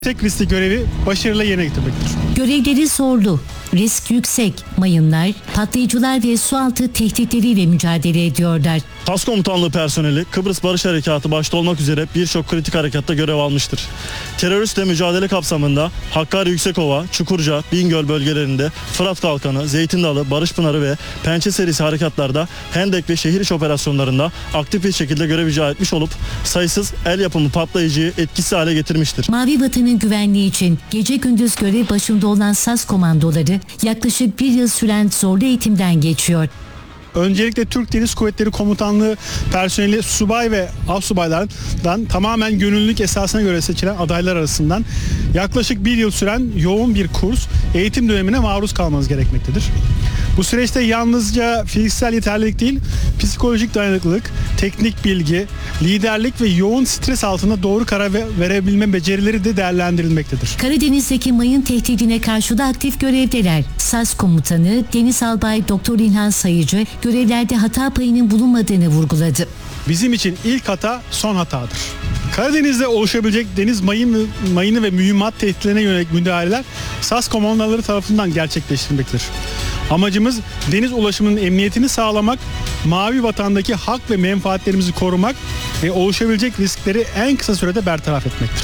Tek riskli görevi başarıyla yerine getirmektir. Görevleri zorlu, risk yüksek, mayınlar, patlayıcılar ve sualtı tehditleriyle mücadele ediyorlar. TAS Komutanlığı personeli Kıbrıs Barış Harekatı başta olmak üzere birçok kritik harekatta görev almıştır. Teröristle mücadele kapsamında Hakkari Yüksekova, Çukurca, Bingöl bölgelerinde Fırat Kalkanı, Zeytin Dalı, Barış Pınarı ve Pençe serisi harekatlarda Hendek ve şehir içi operasyonlarında aktif bir şekilde görev icra etmiş olup sayısız el yapımı patlayıcıyı etkisiz hale getirmiştir. Mavi Vatan'ın güvenliği için gece gündüz görev başında olan SAS komandoları yaklaşık bir yıl süren zorlu eğitimden geçiyor. Öncelikle Türk Deniz Kuvvetleri Komutanlığı personeli subay ve astsubaylardan tamamen gönüllülük esasına göre seçilen adaylar arasından yaklaşık bir yıl süren yoğun bir kurs, eğitim dönemine maruz kalmanız gerekmektedir. Bu süreçte yalnızca fiziksel yeterlilik değil, psikolojik dayanıklılık, teknik bilgi, liderlik ve yoğun stres altında doğru karar verebilme becerileri de değerlendirilmektedir. Karadeniz'deki mayın tehdidine karşı da aktif görevdeler. SAS komutanı Deniz Albay Doktor İlhan Sayıcı görevlerde hata payının bulunmadığını vurguladı. Bizim için ilk hata son hatadır. Karadeniz'de oluşabilecek deniz mayını ve mühimmat tehditlerine yönelik müdahaleler SAS komandoları tarafından gerçekleştirilmektedir. Amacımız deniz ulaşımının emniyetini sağlamak, Mavi Vatan'daki hak ve menfaatlerimizi korumak ve oluşabilecek riskleri en kısa sürede bertaraf etmektir.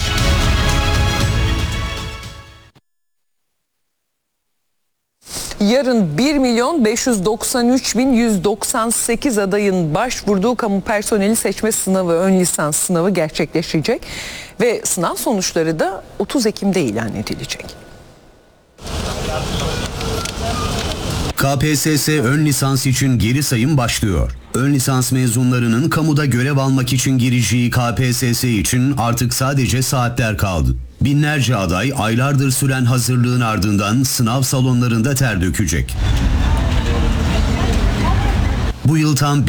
Yarın 1.593.198 adayın başvurduğu kamu personeli seçme sınavı, ön lisans sınavı gerçekleşecek ve sınav sonuçları da 30 Ekim'de ilan edilecek. KPSS ön lisans için geri sayım başlıyor. Ön lisans mezunlarının kamuda görev almak için gireceği KPSS için artık sadece saatler kaldı. Binlerce aday aylardır süren hazırlığın ardından sınav salonlarında ter dökecek. Bu yıl tam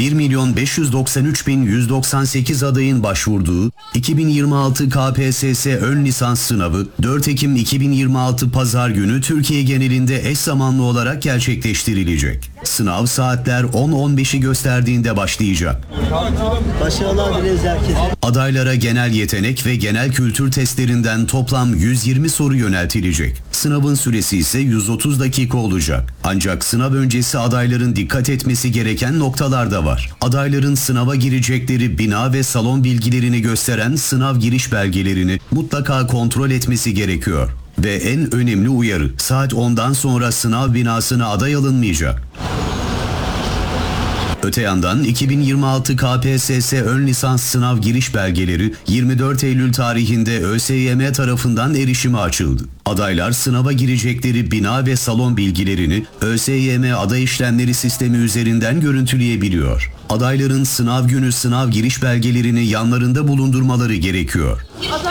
1.593.198 adayın başvurduğu 2026 KPSS ön lisans sınavı 4 Ekim 2026 Pazar günü Türkiye genelinde eş zamanlı olarak gerçekleştirilecek. Sınav saatler 10.15'i gösterdiğinde başlayacak. Başarılar dileriz herkese. Adaylara genel yetenek ve genel kültür testlerinden toplam 120 soru yöneltilecek. Sınavın süresi ise 130 dakika olacak. Ancak sınav öncesi adayların dikkat etmesi gereken noktalar da var. Adayların sınava girecekleri bina ve salon bilgilerini gösteren sınav giriş belgelerini mutlaka kontrol etmesi gerekiyor. Ve en önemli uyarı, saat 10'dan sonra sınav binasına aday alınmayacak. Öte yandan 2026 KPSS ön lisans sınav giriş belgeleri 24 Eylül tarihinde ÖSYM tarafından erişime açıldı. Adaylar sınava girecekleri bina ve salon bilgilerini ÖSYM aday işlemleri sistemi üzerinden görüntüleyebiliyor. Adayların sınav günü sınav giriş belgelerini yanlarında bulundurmaları gerekiyor.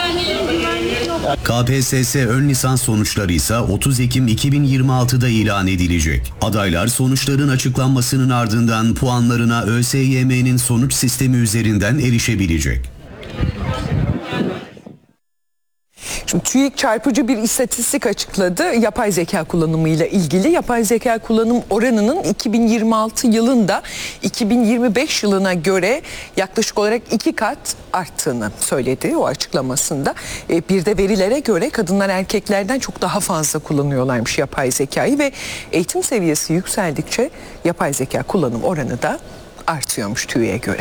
KPSS ön lisans sonuçları ise 30 Ekim 2026'da ilan edilecek. Adaylar sonuçların açıklanmasının ardından puanlarına ÖSYM'nin sonuç sistemi üzerinden erişebilecek. Şimdi TÜİK çarpıcı bir istatistik açıkladı yapay zeka kullanımıyla ilgili. Yapay zeka kullanım oranının 2026 yılında 2025 yılına göre yaklaşık olarak 2 kat arttığını söyledi o açıklamasında. Bir de verilere göre kadınlar erkeklerden çok daha fazla kullanıyorlarmış yapay zekayı ve eğitim seviyesi yükseldikçe yapay zeka kullanım oranı da artıyormuş TÜİK'e göre.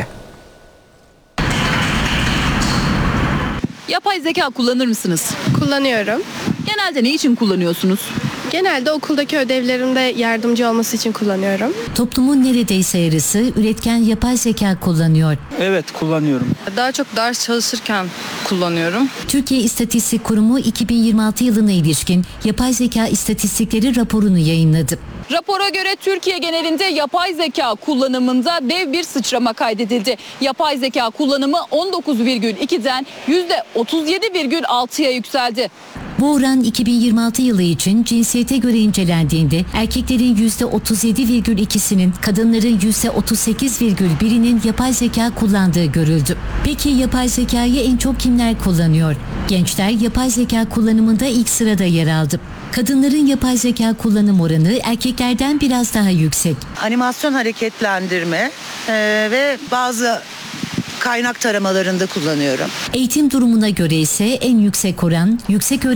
Yapay zeka kullanır mısınız? Kullanıyorum. Genelde ne için kullanıyorsunuz? Genelde okuldaki ödevlerimde yardımcı olması için kullanıyorum. Toplumun neredeyse yarısı üretken yapay zeka kullanıyor. Evet, kullanıyorum. Daha çok ders çalışırken kullanıyorum. Türkiye İstatistik Kurumu 2026 yılına ilişkin yapay zeka istatistikleri raporunu yayınladı. Rapora göre Türkiye genelinde yapay zeka kullanımında dev bir sıçrama kaydedildi. Yapay zeka kullanımı 19,2'den %37,6'ya yükseldi. Bu oran 2026 yılı için cinsiyete göre incelendiğinde erkeklerin %37,2'sinin, kadınların %38,1'inin yapay zeka kullandığı görüldü. Peki yapay zekayı en çok kimler kullanıyor? Gençler yapay zeka kullanımında ilk sırada yer aldı. Kadınların yapay zeka kullanım oranı erkeklerden biraz daha yüksek. Animasyon hareketlendirme ve bazı kaynak taramalarında kullanıyorum. Eğitim durumuna göre ise en yüksek oran yüksek